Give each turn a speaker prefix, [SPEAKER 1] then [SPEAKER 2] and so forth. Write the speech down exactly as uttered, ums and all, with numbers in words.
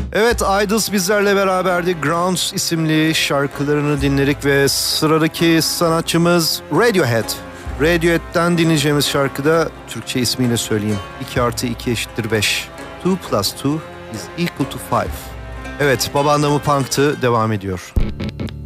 [SPEAKER 1] Evet, Idols bizlerle beraberdi. Grounds isimli şarkılarını dinledik ve sıradaki sanatçımız Radiohead. Radiohead'den dinleyeceğimiz şarkıda Türkçe ismiyle söyleyeyim. iki artı iki eşittir beş. two plus two is equal to five. Evet, Baban Da Mı Punk'tı devam ediyor.